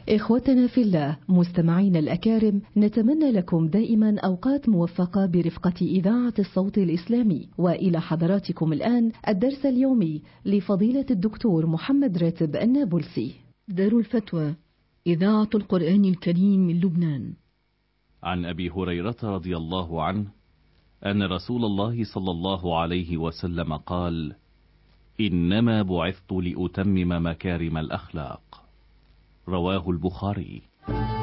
إخوتنا في الله مستمعين الأكارم، نتمنى لكم دائما أوقات موفقة برفقة إذاعة الصوت الإسلامي. وإلى حضراتكم الآن الدرس اليومي لفضيلة الدكتور محمد راتب النابلسي. دار الفتوى إذاعة القرآن الكريم من لبنان. عن أبي هريرة رضي الله عنه أن رسول الله صلى الله عليه وسلم قال: إنما بعثت لأتمم مكارم الأخلاق. رواه البخاري.